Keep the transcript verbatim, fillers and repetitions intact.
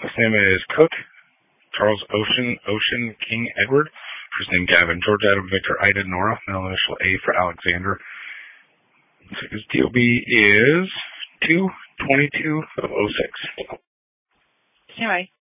Last name is Cook. Charles Ocean, Ocean, King Edward. First name Gavin. George Adam Victor Ida Nora. Middle initial A for Alexander. His D O B is two twenty-two of oh six. Anyway,